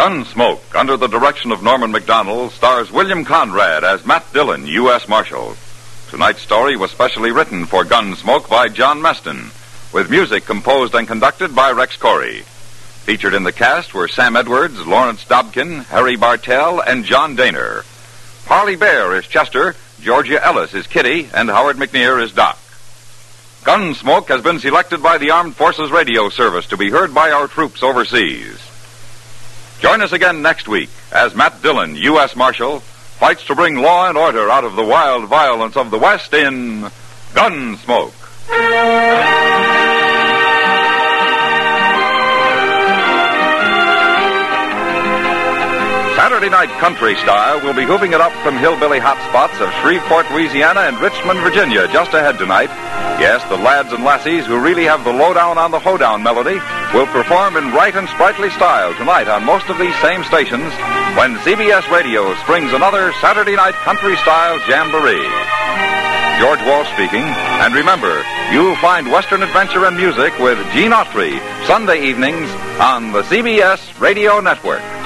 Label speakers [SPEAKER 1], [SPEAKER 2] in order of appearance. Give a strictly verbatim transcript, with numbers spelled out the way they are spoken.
[SPEAKER 1] Gunsmoke, under the direction of Norman Macdonald, stars William Conrad as Matt Dillon, U S Marshal. Tonight's story was specially written for Gunsmoke by John Meston, with music composed and conducted by Rex Corey. Featured in the cast were Sam Edwards, Lawrence Dobkin, Harry Bartell, and John Daner. Parley Bear is Chester, Georgia Ellis is Kitty, and Howard McNear is Doc. Gunsmoke has been selected by the Armed Forces Radio Service to be heard by our troops overseas. Join us again next week as Matt Dillon, U S Marshal, fights to bring law and order out of the wild violence of the West in Gunsmoke. Saturday Night Country Style will be hooving it up from hillbilly hotspots of Shreveport, Louisiana and Richmond, Virginia just ahead tonight. Yes, the lads and lassies who really have the lowdown on the hoedown melody will perform in right and sprightly style tonight on most of these same stations when C B S Radio springs another Saturday Night Country Style Jamboree. George Walsh speaking, and remember, you'll find Western adventure and music with Gene Autry Sunday evenings on the C B S Radio Network.